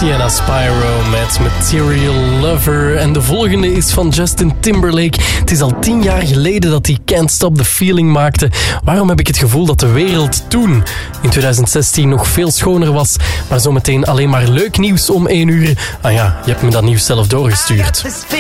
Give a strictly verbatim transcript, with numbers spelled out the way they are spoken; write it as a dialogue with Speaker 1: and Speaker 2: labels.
Speaker 1: Sienna Spyro met Material Lover. En de volgende is van Justin Timberlake. Het is al tien jaar geleden dat hij Can't Stop the Feeling maakte. Waarom heb ik het gevoel dat de wereld toen, in twintig zestien, nog veel schoner was? Maar zometeen alleen maar leuk nieuws om één uur. Ah ja, je hebt me dat nieuws zelf doorgestuurd.